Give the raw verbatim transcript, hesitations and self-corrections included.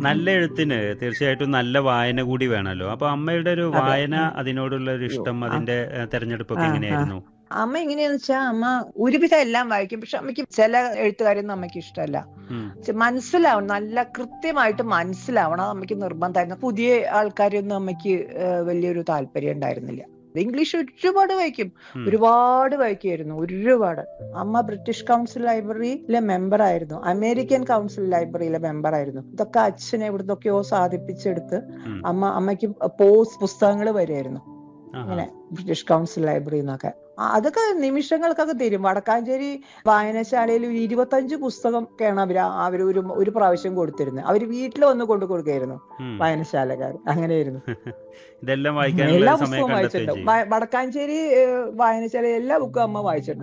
നല്ല എഴുത്തിന് തീർച്ചയായിട്ടും നല്ല വായന കൂടി വേണമല്ലോ. അപ്പൊ അമ്മയുടെ ഒരു അതെ. വായന, ഉം. അതിനോടുള്ള ഒരു യോ, ഇഷ്ടം, ആ അതിന്റെ ഏഹ്, ആ തെരഞ്ഞെടുപ്പൊക്കെ ആ എങ്ങനെയായിരുന്നു? അമ്മ എങ്ങനെയാന്ന് വെച്ചാ അമ്മ ഒരുവിധം എല്ലാം വായിക്കും. പക്ഷെ അമ്മയ്ക്ക് ചില എഴുത്തുകാരൊന്നും അമ്മയ്ക്ക് ഇഷ്ടമല്ല. ഉം. ചെ- മനസ്സിലാവണം, നല്ല കൃത്യമായിട്ട് മനസ്സിലാവണം, അത് അമ്മയ്ക്ക് നിർബന്ധമായിരുന്നു. പുതിയ ആൾക്കാരൊന്നും അമ്മയ്ക്ക് ഏഹ്, വലിയൊരു താല്പര്യം ഉണ്ടായിരുന്നില്ല. ഇംഗ്ലീഷ് ഒരുപാട് വായിക്കും, ഉം. ഒരുപാട് വായിക്കുമായിരുന്നു, ഒരുപാട്. അമ്മ ബ്രിട്ടീഷ് കൗൺസിൽ ലൈബ്രറിയിലെ മെമ്പർ ആയിരുന്നു, അമേരിക്കൻ കൗൺസിൽ ലൈബ്രറിയിലെ മെമ്പർ ആയിരുന്നു. ഇതൊക്കെ അച്ഛനെ എവിടുന്നൊക്കെയോ സാധിപ്പിച്ചെടുത്ത് ഉം. അമ്മ അമ്മയ്ക്ക് പോസ്റ്റ് പുസ്തകങ്ങൾ വരുമായിരുന്നു, ആഹാ. ഇങ്ങനെ ബ്രിട്ടീഷ് കൗൺസിൽ ലൈബ്രറിയിൽ നിന്നൊക്കെ. ആ, അതൊക്കെ നിമിഷങ്ങൾക്കൊക്കെ തരും. വടക്കാഞ്ചേരി വായനശാലയിൽ ഒരു ഇരുപത്തഞ്ച് പുസ്തകം ഒക്കെയാണ് അവര് അവർ ഒരു ഒരു പ്രാവശ്യം കൊടുത്തിരുന്നത്. അവര് വീട്ടിൽ വന്ന് കൊണ്ടു കൊടുക്കുകയായിരുന്നു, ഉം. വായനശാലക്കാർ. അങ്ങനെയായിരുന്നു. ഇതെല്ലാം വായിക്കാനുള്ള എല്ലാ ഒരു സമയം പുസ്തകവും കണ്ടെത്തുകയും വായിച്ചിട്ടുണ്ട്. ചെയ്യും. വ- വടക്കാഞ്ചേരി ഏഹ്, വായനശാല എല്ലാ ബുക്കും അമ്മ വായിച്ചിട്ടുണ്ട്.